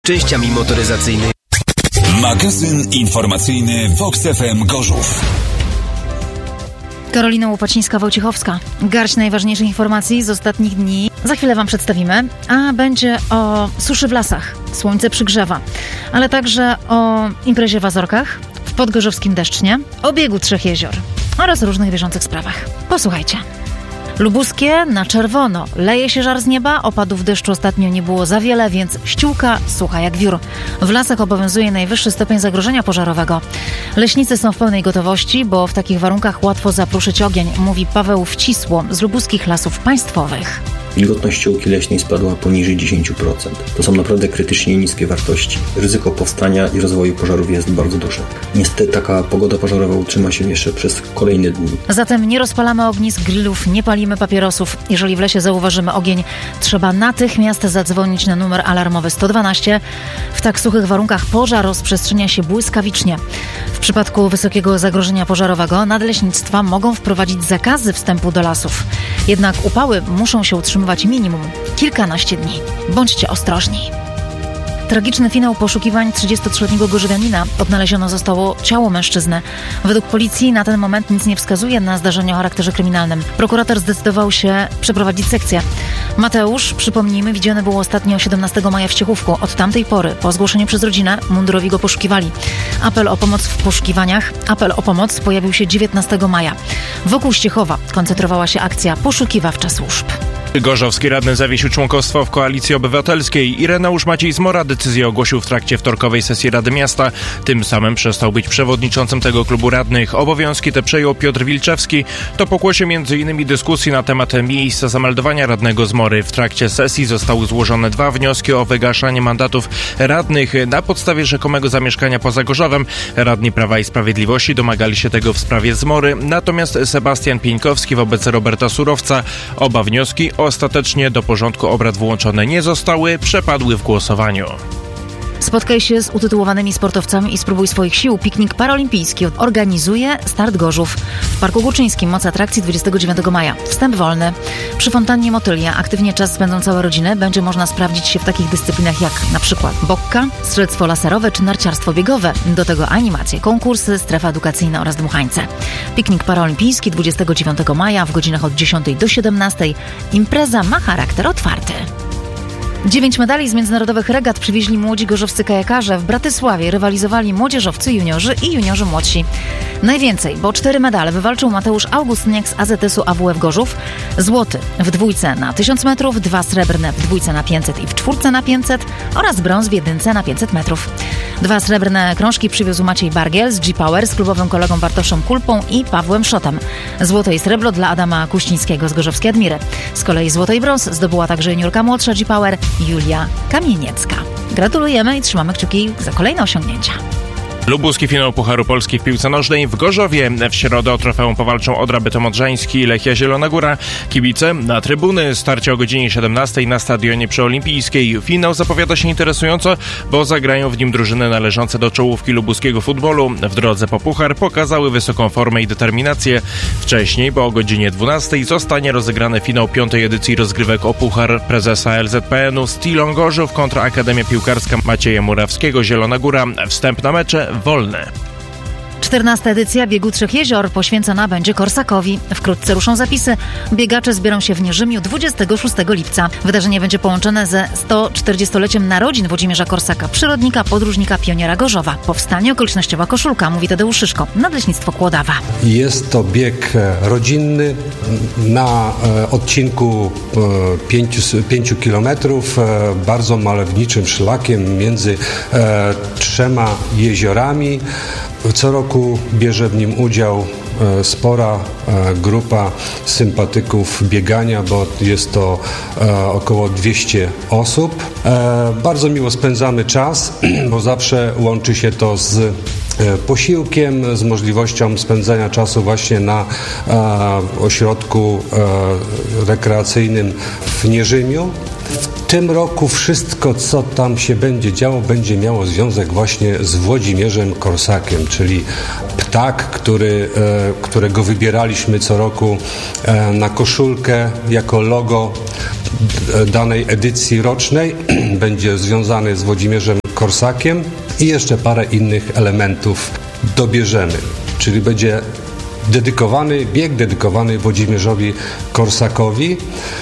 częściami motoryzacyjnymi. Magazyn informacyjny Vox FM Gorzów. Karolina Łopacińska-Wojciechowska. Garść najważniejszych informacji z ostatnich dni. Za chwilę Wam przedstawimy, a będzie o suszy w lasach. Słońce przygrzewa, ale także o imprezie w Azorkach, w podgorzowskim Deszcznie, o biegu 3 jezior oraz różnych bieżących sprawach. Posłuchajcie. Lubuskie na czerwono. Leje się żar z nieba, opadów deszczu ostatnio nie było za wiele, więc ściółka sucha jak wiór. W lasach obowiązuje najwyższy stopień zagrożenia pożarowego. Leśnicy są w pełnej gotowości, bo w takich warunkach łatwo zapruszyć ogień, mówi Paweł Wcisło z Lubuskich Lasów Państwowych. Wilgotność ściółki leśnej spadła poniżej 10%. To są naprawdę krytycznie niskie wartości. Ryzyko powstania i rozwoju pożarów jest bardzo duże. Niestety taka pogoda pożarowa utrzyma się jeszcze przez kolejne dni. Zatem nie rozpalamy ognisk, grillów, nie palimy papierosów. Jeżeli w lesie zauważymy ogień, trzeba natychmiast zadzwonić na numer alarmowy 112. W tak suchych warunkach pożar rozprzestrzenia się błyskawicznie. W przypadku wysokiego zagrożenia pożarowego nadleśnictwa mogą wprowadzić zakazy wstępu do lasów. Jednak upały muszą się utrzymywać minimum kilkanaście dni. Bądźcie ostrożni. Tragiczny finał poszukiwań 33-letniego gorzowianina. Odnaleziono zostało ciało mężczyzny. Według policji na ten moment nic nie wskazuje na zdarzenie o charakterze kryminalnym. Prokurator zdecydował się przeprowadzić sekcję. Mateusz, przypomnijmy, widziany był ostatnio 17 maja w Ciechówku. Od tamtej pory, po zgłoszeniu przez rodzinę, mundurowi go poszukiwali. Apel o pomoc w poszukiwaniach. Apel o pomoc pojawił się 19 maja. Wokół Ściechowa koncentrowała się akcja poszukiwawcza służb. Gorzowski radny zawiesił członkostwo w Koalicji Obywatelskiej. Ireneusz Maciej Zmora decyzję ogłosił w trakcie wtorkowej sesji Rady Miasta. Tym samym przestał być przewodniczącym tego klubu radnych. Obowiązki te przejął Piotr Wilczewski. To pokłosie m.in. dyskusji na temat miejsca zameldowania radnego Zmory. W trakcie sesji zostały złożone 2 wnioski o wygaszanie mandatów radnych na podstawie rzekomego zamieszkania poza Gorzowem. Radni Prawa i Sprawiedliwości domagali się tego w sprawie Zmory. Natomiast Sebastian Pieńkowski wobec Roberta Surowca. Oba wnioski ostatecznie do porządku obrad włączone nie zostały, przepadły w głosowaniu. Spotkaj się z utytułowanymi sportowcami i spróbuj swoich sił. Piknik paraolimpijski organizuje Start Gorzów. W Parku Górczyńskim moc atrakcji 29 maja. Wstęp wolny. Przy fontannie Motylia aktywnie czas spędzą całe rodziny. Będzie można sprawdzić się w takich dyscyplinach jak na przykład bokka, strzelectwo laserowe czy narciarstwo biegowe. Do tego animacje, konkursy, strefa edukacyjna oraz dmuchańce. Piknik paraolimpijski 29 maja w godzinach od 10 do 17. Impreza ma charakter otwarty. 9 medali z międzynarodowych regat przywieźli młodzi gorzowscy kajakarze. W Bratysławie rywalizowali młodzieżowcy juniorzy i juniorzy młodsi. Najwięcej, bo 4 medale wywalczył Mateusz Augustniak z AZS-u AWF Gorzów. Złoty w dwójce na 1000 metrów, 2 srebrne w dwójce na 500 i w czwórce na 500 oraz brąz w jedynce na 500 metrów. 2 srebrne krążki przywiózł Maciej Bargiel z G-Power z klubowym kolegą Bartoszem Kulpą i Pawłem Szotem. Złoto i srebro dla Adama Kuścińskiego z Gorzowskiej Admiry. Z kolei złoto i brąz zdobyła także juniorka młodsza G-Power Julia Kamieniecka. Gratulujemy i trzymamy kciuki za kolejne osiągnięcia. Lubuski finał Pucharu Polski w piłce nożnej w Gorzowie. W środę o trofeum powalczą Odra Bytom-Odrzański i Lechia Zielona Góra. Kibice na trybuny. Starcie o godzinie 17 na stadionie przyolimpijskiej. Finał zapowiada się interesująco, bo zagrają w nim drużyny należące do czołówki lubuskiego futbolu. W drodze po puchar pokazały wysoką formę i determinację. Wcześniej, bo o godzinie 12 zostanie rozegrany finał 5. edycji rozgrywek o puchar prezesa LZPN-u Stilon Gorzów kontra Akademia Piłkarska Macieja Murawskiego Zielona Góra. Wstęp na mecze wolne. 14. edycja Biegu 3 jezior poświęcona będzie Korsakowi. Wkrótce ruszą zapisy. Biegacze zbiorą się w Nierzymiu 26 lipca. Wydarzenie będzie połączone ze 140-leciem narodzin Włodzimierza Korsaka, przyrodnika, podróżnika, pioniera Gorzowa. Powstanie okolicznościowa koszulka, mówi Tadeusz Szyszko, Nadleśnictwo Kłodawa. Jest to bieg rodzinny na odcinku 5 kilometrów, bardzo malowniczym szlakiem między 3 jeziorami. Co roku bierze w nim udział spora grupa sympatyków biegania, bo jest to około 200 osób. Bardzo miło spędzamy czas, bo zawsze łączy się to z posiłkiem, z możliwością spędzania czasu właśnie na ośrodku rekreacyjnym w Nierzymiu. W tym roku wszystko, co tam się będzie działo, będzie miało związek właśnie z Włodzimierzem Korsakiem, czyli ptak, którego wybieraliśmy co roku na koszulkę jako logo danej edycji rocznej będzie związany z Włodzimierzem Korsakiem i jeszcze parę innych elementów dobierzemy, czyli będzie bieg dedykowany Włodzimierzowi Korsakowi,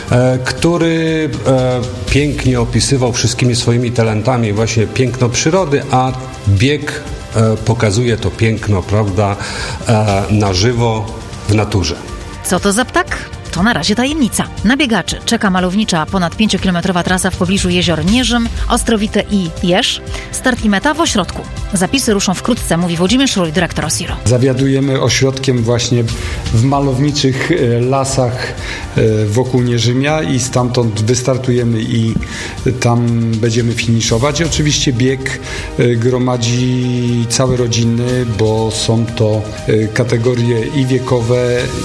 który pięknie opisywał wszystkimi swoimi talentami właśnie piękno przyrody, a bieg pokazuje to piękno, prawda, na żywo w naturze. Co to za ptak? To na razie tajemnica. Na biegaczy czeka malownicza ponad 5-kilometrowa trasa w pobliżu jezior Nierzym, Ostrowite i Jeż. Start i meta w ośrodku. Zapisy ruszą wkrótce, mówi Włodzimierz Rój, dyrektor OSIR-u. Zawiadujemy ośrodkiem właśnie w malowniczych lasach wokół Nierzymia i stamtąd wystartujemy i tam będziemy finiszować. Oczywiście bieg gromadzi całe rodziny, bo są to kategorie i wiekowe,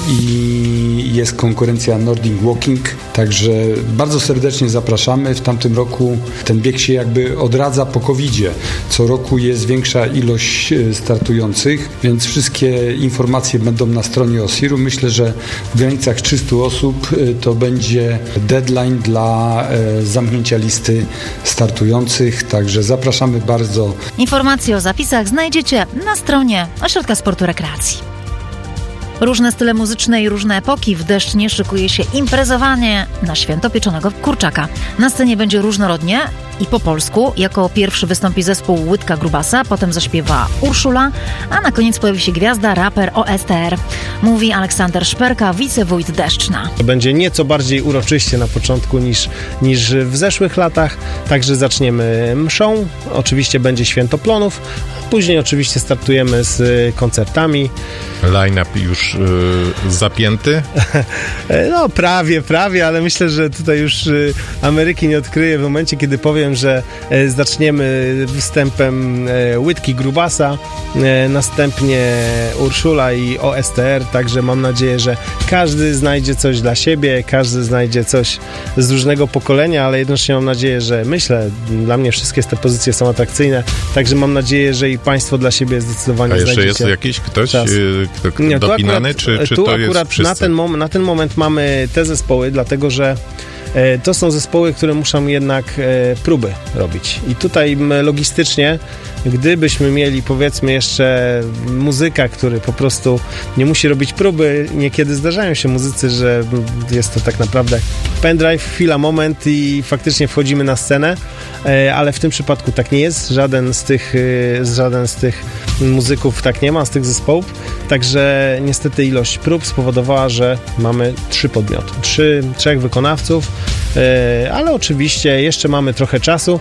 i jest konkurencja Nordic Walking, także bardzo serdecznie zapraszamy. W tamtym roku ten bieg się jakby odradza po COVID-zie. Co roku jest większa ilość startujących, więc wszystkie informacje będą na stronie OSIR-u. Myślę, że w granicach 300 osób to będzie deadline dla zamknięcia listy startujących, także zapraszamy bardzo. Informacje o zapisach znajdziecie na stronie Ośrodka Sportu Rekreacji. Różne style muzyczne i różne epoki. W Deszcznie szykuje się imprezowanie na święto pieczonego kurczaka. Na scenie będzie różnorodnie i po polsku. Jako pierwszy wystąpi zespół Łydka Grubasa, potem zaśpiewa Urszula, a na koniec pojawi się gwiazda, raper OSTR. Mówi Aleksander Szperka, wicewójt Deszczna. Będzie nieco bardziej uroczyście na początku niż w zeszłych latach. Także zaczniemy mszą. Oczywiście będzie święto plonów. Później oczywiście startujemy z koncertami. Line-up już zapięty? No prawie, ale myślę, że tutaj już Ameryki nie odkryję w momencie, kiedy powiem, że zaczniemy występem Łydki Grubasa, następnie Urszula i OSTR, także mam nadzieję, że każdy znajdzie coś dla siebie, każdy znajdzie coś z różnego pokolenia, ale jednocześnie mam nadzieję, że dla mnie wszystkie te pozycje są atrakcyjne, także mam nadzieję, że i Państwo dla siebie zdecydowanie znajdziecie. A jeszcze jest jakiś ktoś dopinany, czy to jest akurat wszyscy? Na ten moment mamy te zespoły, dlatego że to są zespoły, które muszą jednak próby robić. I tutaj logistycznie, gdybyśmy mieli powiedzmy jeszcze muzyka, który po prostu nie musi robić próby, niekiedy zdarzają się muzycy, że jest to tak naprawdę pendrive, chwila, moment i faktycznie wchodzimy na scenę, ale w tym przypadku tak nie jest. Żaden z tych muzyków tak nie ma, z tych zespołów. Także niestety ilość prób spowodowała, że mamy 3 podmioty, 3 wykonawców, ale oczywiście jeszcze mamy trochę czasu.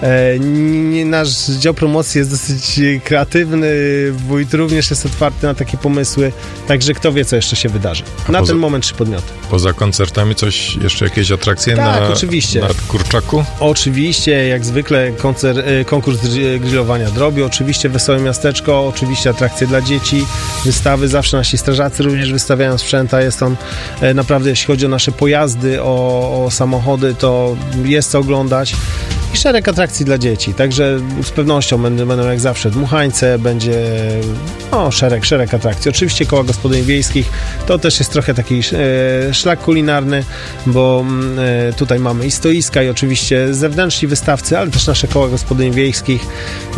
Nasz dział promocji jest dosyć kreatywny, wójt również jest otwarty na takie pomysły, także kto wie, co jeszcze się wydarzy. Na ten moment 3 podmioty. Poza koncertami coś, jeszcze jakieś atrakcje oczywiście. Na kurczaku? Oczywiście, jak zwykle konkurs grillowania drobiu, oczywiście Wesołe Miasteczko, oczywiście atrakcje dla dzieci, wystawy, zawsze nasi strażacy również wystawiają sprzęt, a jest on naprawdę, jeśli chodzi o nasze pojazdy, o samochody, to jest co oglądać. I szereg atrakcji dla dzieci, także z pewnością będą jak zawsze dmuchańce, będzie szereg atrakcji. Oczywiście koła gospodyń wiejskich, to też jest trochę taki szlak kulinarny, bo tutaj mamy i stoiska, i oczywiście zewnętrzni wystawcy, ale też nasze koła gospodyń wiejskich.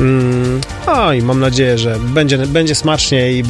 I mam nadzieję, że będzie smacznie i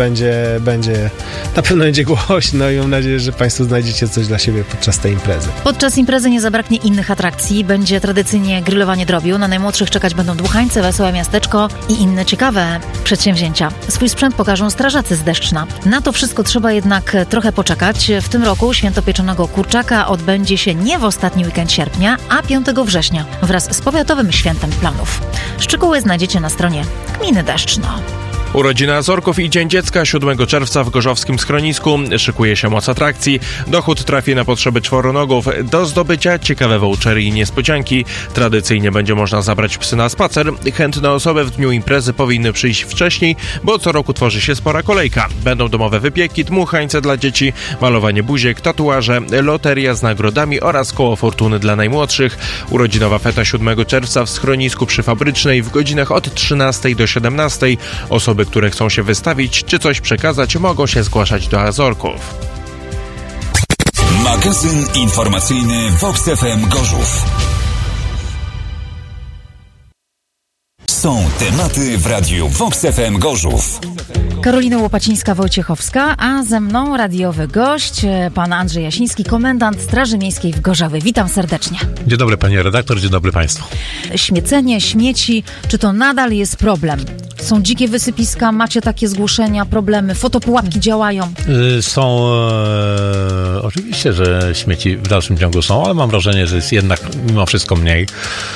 na pewno będzie głośno i mam nadzieję, że Państwo znajdziecie coś dla siebie podczas tej imprezy. Podczas imprezy nie zabraknie innych atrakcji. Będzie tradycyjnie grillowanie drobiu. Na najmłodszych czekać będą dmuchańce, Wesołe Miasteczko i inne ciekawe przedsięwzięcia. Swój sprzęt pokażą strażacy z Deszczna. Na to wszystko trzeba jednak trochę poczekać. W tym roku święto pieczonego kurczaka odbędzie się nie w ostatni weekend sierpnia, a 5 września wraz z powiatowym świętem planów. Szczegóły znajdziecie na stronie Gminy Deszczno. Urodziny Azorków i Dzień Dziecka 7 czerwca w gorzowskim schronisku. Szykuje się moc atrakcji. Dochód trafi na potrzeby czworonogów. Do zdobycia ciekawe vouchery i niespodzianki. Tradycyjnie będzie można zabrać psy na spacer. Chętne osoby w dniu imprezy powinny przyjść wcześniej, bo co roku tworzy się spora kolejka. Będą domowe wypieki, dmuchańce dla dzieci, malowanie buziek, tatuaże, loteria z nagrodami oraz koło fortuny dla najmłodszych. Urodzinowa feta 7 czerwca w schronisku przy Fabrycznej w godzinach od 13 do 17. Osoby, które chcą się wystawić czy coś przekazać, mogą się zgłaszać do Azorków. Magazyn informacyjny Vox FM Gorzów. Są tematy w radiu Vox FM Gorzów. Karolina Łopacińska-Wojciechowska, a ze mną radiowy gość, pan Andrzej Jasiński, komendant Straży Miejskiej w Gorzowie. Witam serdecznie. Dzień dobry pani redaktor, dzień dobry państwu. Śmiecenie, śmieci, czy to nadal jest problem? Są dzikie wysypiska, macie takie zgłoszenia, problemy, fotopułapki działają? Są, oczywiście, że śmieci w dalszym ciągu są, ale mam wrażenie, że jest jednak mimo wszystko mniej.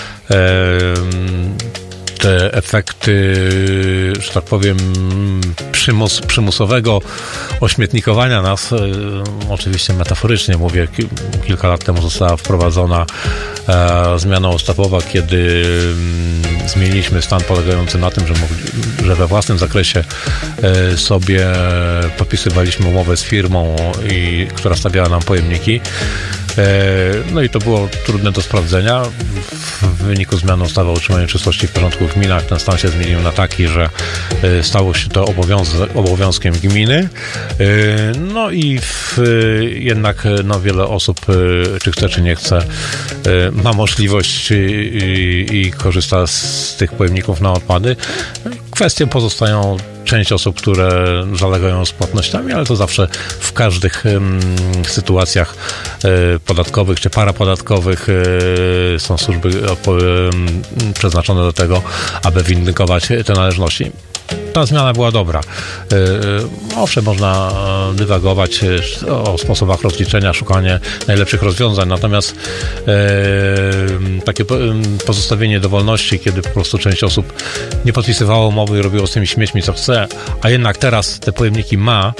Te efekty, że tak powiem, przymusowego ośmietnikowania nas, oczywiście metaforycznie mówię, kilka lat temu została wprowadzona zmiana ustawowa, kiedy zmieniliśmy stan polegający na tym, że we własnym zakresie sobie podpisywaliśmy umowę z firmą, która stawiała nam pojemniki. No i to było trudne do sprawdzenia. W wyniku zmiany ustawy o utrzymaniu czystości w porządku w gminach ten stan się zmienił na taki, że stało się to obowiązkiem gminy. No i jednak wiele osób, czy chce, czy nie chce, ma możliwość i korzysta z tych pojemników na odpady. Kwestie pozostają część osób, które zalegają z płatnościami, ale to zawsze w każdych sytuacjach podatkowych czy parapodatkowych są służby przeznaczone do tego, aby windykować te należności. Ta zmiana była dobra. Owszem, można dywagować o sposobach rozliczenia, szukanie najlepszych rozwiązań, natomiast takie pozostawienie dowolności, kiedy po prostu część osób nie podpisywało umowy i robiło z tymi śmiećmi co chce, a jednak teraz te pojemniki ma,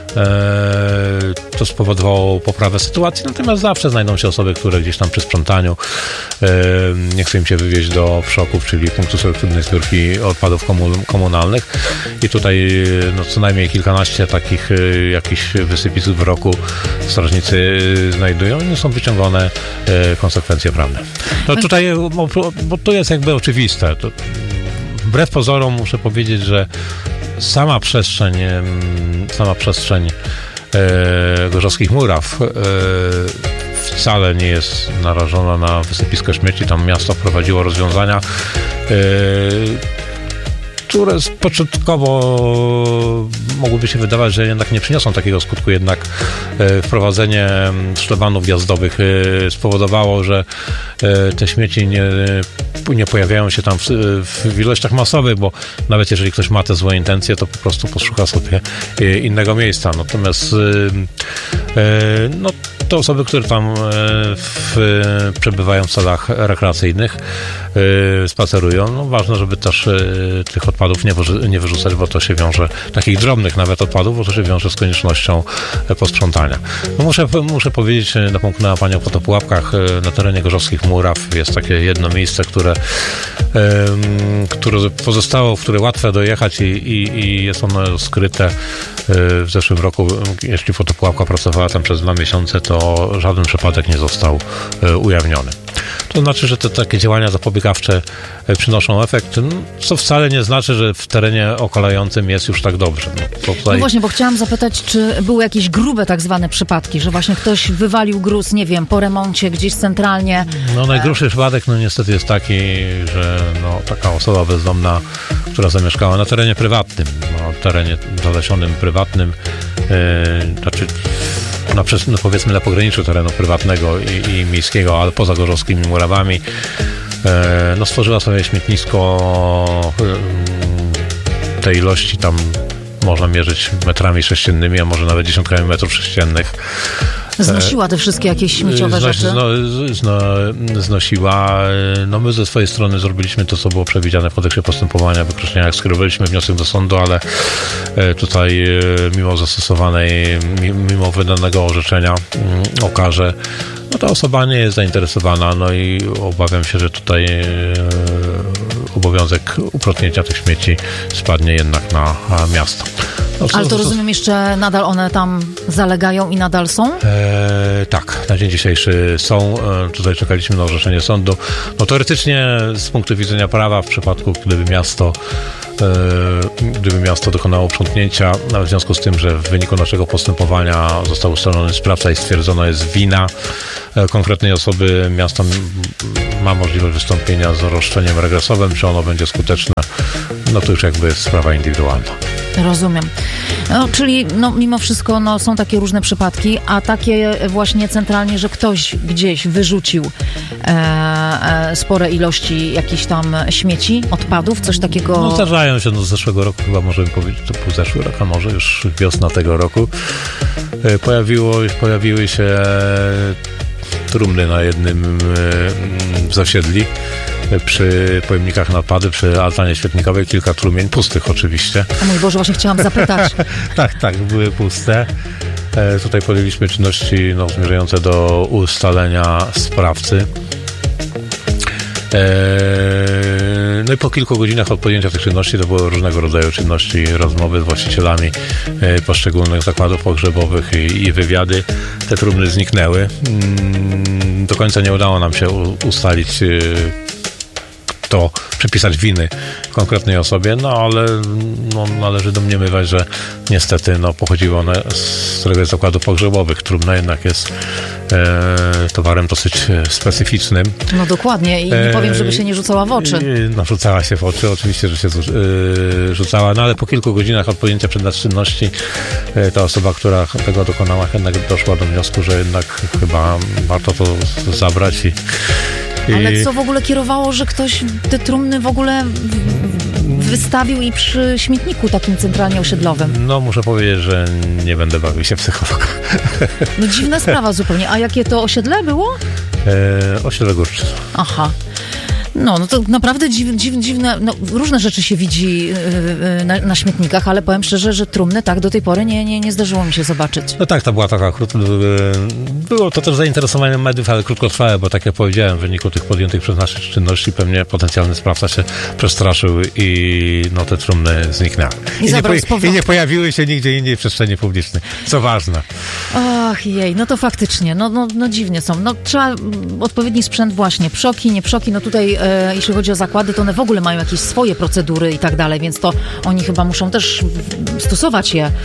to spowodowało poprawę sytuacji, natomiast zawsze znajdą się osoby, które gdzieś tam przy sprzątaniu nie chce im się wywieźć do PSZOK-ów, czyli punktu selektywnej zbiórki odpadów komunalnych i tutaj co najmniej kilkanaście takich jakichś wysypisk w roku strażnicy znajdują i nie są wyciągane konsekwencje prawne. No tutaj, bo to jest jakby oczywiste. To, wbrew pozorom muszę powiedzieć, że sama przestrzeń Gorzowskich Muraw wcale nie jest narażona na wysypisko śmieci. Tam miasto wprowadziło rozwiązania, które początkowo mogłyby się wydawać, że jednak nie przyniosą takiego skutku, jednak wprowadzenie szlabanów wjazdowych spowodowało, że te śmieci nie pojawiają się tam w ilościach masowych, bo nawet jeżeli ktoś ma te złe intencje, to po prostu poszuka sobie innego miejsca. Natomiast te osoby, które tam przebywają w celach rekreacyjnych, spacerują, ważne, żeby też tych odpadów nie wyrzucać, bo to się wiąże, takich drobnych nawet odpadów, bo to się wiąże z koniecznością posprzątania. Muszę powiedzieć, napomknęła pani o fotopułapkach. Na terenie Gorzowskich Muraw jest takie jedno miejsce, które pozostało, w które łatwe dojechać i jest ono skryte. W zeszłym roku, jeśli fotopułapka pracowała tam przez 2 miesiące, to żaden przypadek nie został ujawniony. To znaczy, że te takie działania zapobiegawcze przynoszą efekt, co wcale nie znaczy, że w terenie okalającym jest już tak dobrze. No właśnie, bo chciałam zapytać, czy były jakieś grube tak zwane przypadki, że właśnie ktoś wywalił gruz, nie wiem, po remoncie gdzieś centralnie. Najgrubszy przypadek niestety jest taki, że taka osoba bezdomna, która zamieszkała na terenie prywatnym, terenie zalesionym prywatnym, powiedzmy na pograniczu terenu prywatnego i miejskiego, ale poza Gorzowskimi Murawami, stworzyła sobie śmietnisko tej ilości tam można mierzyć metrami sześciennymi, a może nawet dziesiątkami metrów sześciennych. Znosiła te wszystkie jakieś śmieciowe rzeczy? Znosiła. My ze swojej strony zrobiliśmy to, co było przewidziane w kodeksie postępowania o wykroczeniach. Skierowaliśmy wniosek do sądu, ale tutaj mimo wydanego orzeczenia o karze, ta osoba nie jest zainteresowana, i obawiam się, że tutaj obowiązek uprzątnięcia tych śmieci spadnie jednak na miasto. Ale to rozumiem, jeszcze nadal one tam zalegają i nadal są? Tak, na dzień dzisiejszy są. Tutaj czekaliśmy na orzeczenie sądu. Teoretycznie z punktu widzenia prawa, w przypadku gdyby miasto gdyby miasto dokonało uprzątnięcia, w związku z tym, że w wyniku naszego postępowania został ustalony sprawca i stwierdzona jest wina konkretnej osoby, miasto ma możliwość wystąpienia z roszczeniem regresowym. Czy ono będzie skuteczne? No to już jakby jest sprawa indywidualna. Rozumiem. No, czyli mimo wszystko są takie różne przypadki, a takie właśnie centralnie, że ktoś gdzieś wyrzucił spore ilości jakichś tam śmieci, odpadów, coś takiego... No zdarzają się, z zeszłego roku chyba możemy powiedzieć, to był zeszły rok, a może już wiosna tego roku. Pojawiły się trumny na jednym z osiedli. Przy pojemnikach na odpady, przy altanie świetnikowej, kilka trumień, pustych oczywiście. O mój Boże, właśnie chciałam zapytać. Tak, były puste. Tutaj podjęliśmy czynności zmierzające do ustalenia sprawcy. No i po kilku godzinach od podjęcia tych czynności to były różnego rodzaju czynności, rozmowy z właścicielami poszczególnych zakładów pogrzebowych i wywiady. Te trumny zniknęły. Do końca nie udało nam się ustalić, przypisać winy konkretnej osobie, ale należy domniemywać, że niestety pochodziły one z któregoś z zakładów pogrzebowych. Trumna jednak jest towarem dosyć specyficznym. No dokładnie i nie powiem, żeby się nie rzucała w oczy. Rzucała się w oczy, oczywiście, że się rzucała, ale po kilku godzinach od podjęcia przez nas czynności ta osoba, która tego dokonała, jednak doszła do wniosku, że jednak chyba warto to zabrać Ale co w ogóle kierowało, że ktoś te trumny w ogóle wystawił i przy śmietniku takim centralnie osiedlowym? No muszę powiedzieć, że nie będę bawił się psychologa. No dziwna sprawa zupełnie. A jakie to osiedle było? Osiedle Górczy. Aha. No to naprawdę dziwne, różne rzeczy się widzi na śmietnikach, ale powiem szczerze, że trumny tak do tej pory nie zdarzyło mi się zobaczyć. No tak, to była taka było to też zainteresowanie mediów, ale krótkotrwałe, bo tak jak powiedziałem, w wyniku tych podjętych przez nasze czynności pewnie potencjalny sprawca się przestraszył i te trumny zniknęły. I nie pojawiły się nigdzie indziej w przestrzeni publicznej, co ważne. Ach jej, to faktycznie, dziwnie są. Trzeba odpowiedni sprzęt właśnie, pszoki, nie pszoki, tutaj jeśli chodzi o zakłady, to one w ogóle mają jakieś swoje procedury i tak dalej, więc to oni chyba muszą też stosować je.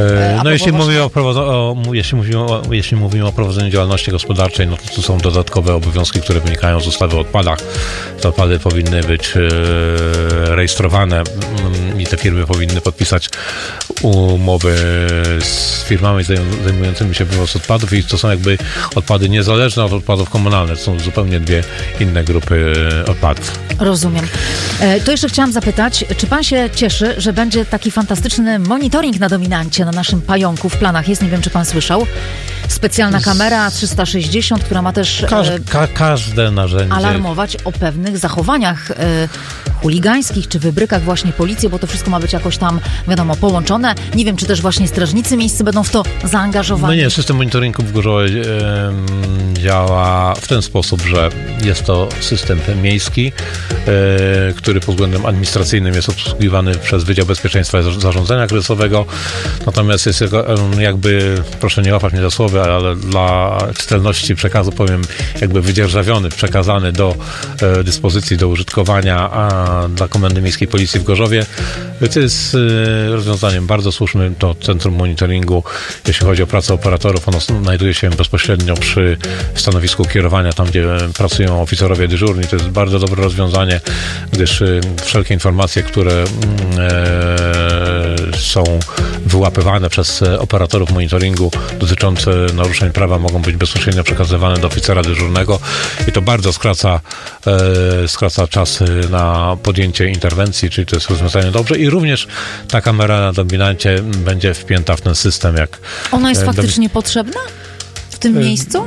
Jeśli mówimy o prowadzeniu działalności gospodarczej, to są dodatkowe obowiązki, które wynikają z ustawy o odpadach. Te odpady powinny być rejestrowane i te firmy powinny podpisać umowy z firmami zajmującymi się wywozem odpadów i to są jakby odpady niezależne od odpadów komunalnych. To są zupełnie dwie inne grupy odpadów. Rozumiem. To jeszcze chciałam zapytać, czy pan się cieszy, że będzie taki fantastyczny monitoring na Dominancie, na naszym pająku w planach jest? Nie wiem, czy pan słyszał. Specjalna kamera 360, która ma też każde narzędzie alarmować o pewnych zachowaniach chuligańskich, czy wybrykach właśnie policji, bo to wszystko ma być jakoś tam, wiadomo, połączone. Nie wiem, czy też właśnie strażnicy miejscy będą w to zaangażowani. No nie, system monitoringu w Gorzowie działa w ten sposób, że jest to system miejski, który pod względem administracyjnym jest obsługiwany przez Wydział Bezpieczeństwa i Zarządzania Kryzysowego. Natomiast jest jakby, proszę nie łapać mnie za słowo, ale dla czytelności przekazu powiem, jakby wydzierżawiony, przekazany do dyspozycji, do użytkowania dla Komendy Miejskiej Policji w Gorzowie. To jest rozwiązaniem bardzo słusznym. To centrum monitoringu, jeśli chodzi o pracę operatorów, ono znajduje się bezpośrednio przy stanowisku kierowania, tam gdzie pracują oficerowie dyżurni. To jest bardzo dobre rozwiązanie, gdyż wszelkie informacje, które są wyłapywane przez operatorów monitoringu dotyczące naruszeń prawa mogą być bezpośrednio przekazywane do oficera dyżurnego i to bardzo skraca czas na podjęcie interwencji, czyli to jest rozwiązanie dobrze i również ta kamera na Dominancie będzie wpięta w ten system. Ona jest faktycznie potrzebna w tym miejscu?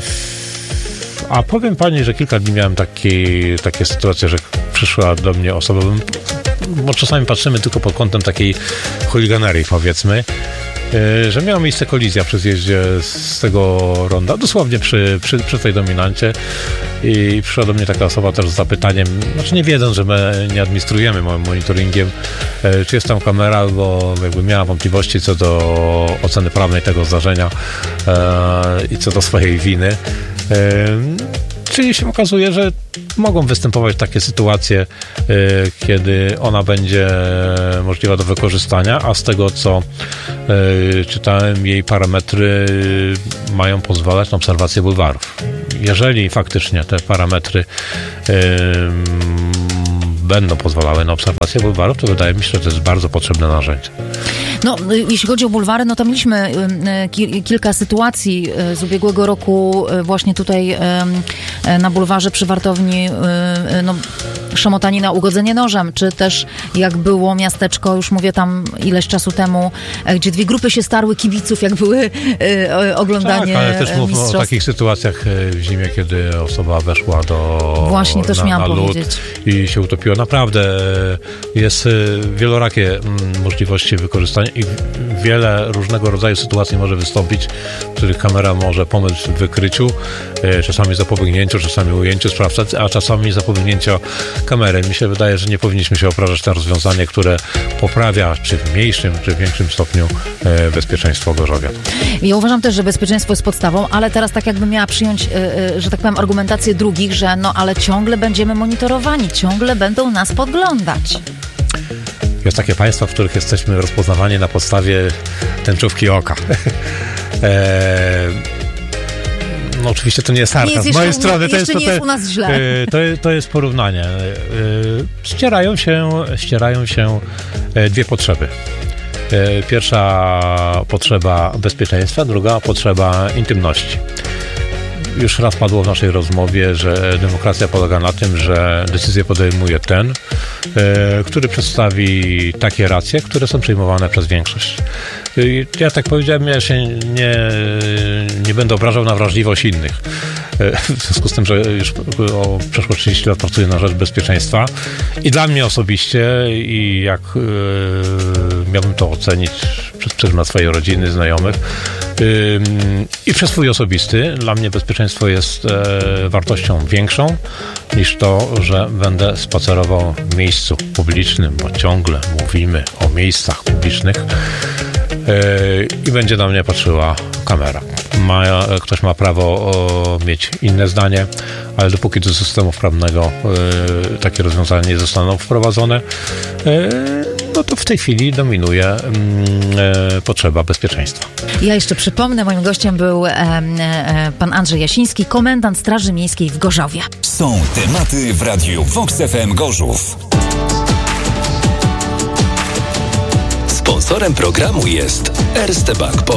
A powiem pani, że kilka dni miałem takie sytuacje, że przyszła do mnie osoba, bo czasami patrzymy tylko pod kątem takiej chuliganerii, powiedzmy, że miała miejsce kolizja przy zjeździe z tego ronda, dosłownie przy tej Dominancie i przyszła do mnie taka osoba też z zapytaniem, nie wiedząc, że my nie administrujemy monitoringiem, czy jest tam kamera, bo jakby miała wątpliwości co do oceny prawnej tego zdarzenia i co do swojej winy. Czyli się okazuje, że mogą występować takie sytuacje, kiedy ona będzie możliwa do wykorzystania, a z tego, co czytałem, jej parametry mają pozwalać na obserwację bulwarów. Jeżeli faktycznie te parametry będą pozwalały na obserwację bulwarów, to wydaje mi się, że to jest bardzo potrzebne narzędzie. No, jeśli chodzi o bulwary, no to mieliśmy kilka sytuacji z ubiegłego roku właśnie tutaj na bulwarze przy Wartowni, no, szamotanina, ugodzenie nożem, czy też jak było miasteczko, już mówię tam ileś czasu temu, gdzie dwie grupy się starły kibiców, jak były oglądanie ale też mówmy mistrzostw. o takich sytuacjach w zimie, kiedy osoba weszła Właśnie, też miałam lód powiedzieć. i się utopiła. Naprawdę jest wielorakie możliwości wykorzystania i wiele różnego rodzaju sytuacji może wystąpić, w których kamera może pomóc w wykryciu, czasami zapobiegnięciu, czasami ujęciu sprawcy, a czasami zapobiegnięcia kamery. Mi się wydaje, że nie powinniśmy się obrażać na rozwiązanie, które poprawia czy w mniejszym, czy w większym stopniu bezpieczeństwo Gorzowia. Ja uważam też, że bezpieczeństwo jest podstawą, ale teraz tak jakbym miała przyjąć, że tak powiem, argumentację drugich, że no ale ciągle będziemy monitorowani, ciągle będą nas podglądać. Jest takie państwa, w których jesteśmy rozpoznawani na podstawie tęczówki oka. No oczywiście to nie jest sarkazm. Z mojej strony to jest, nie jest u nas źle. To jest porównanie. Ścierają się dwie potrzeby. Pierwsza potrzeba bezpieczeństwa, druga potrzeba intymności. Już raz padło w naszej rozmowie, że demokracja polega na tym, że decyzję podejmuje ten, który przedstawi takie racje, które są przyjmowane przez większość. Ja tak powiedziałem, ja się nie będę obrażał na wrażliwość innych. W związku z tym, że już przeszło 30 lat pracuję na rzecz bezpieczeństwa i dla mnie osobiście, i jak miałbym to ocenić przez pryzmat swojej rodziny, znajomych i przez swój osobisty, dla mnie bezpieczeństwo jest wartością większą niż to, że będę spacerował w miejscu publicznym, bo ciągle mówimy o miejscach publicznych i będzie na mnie patrzyła kamera. Ktoś ma prawo mieć inne zdanie, ale dopóki do systemu prawnego takie rozwiązania nie zostaną wprowadzone, no to w tej chwili dominuje potrzeba bezpieczeństwa. Ja jeszcze przypomnę, moim gościem był pan Andrzej Jasiński, komendant Straży Miejskiej w Gorzowie. Są tematy w Radiu Vox FM Gorzów. Sponsorem programu jest Erste Bank Polska.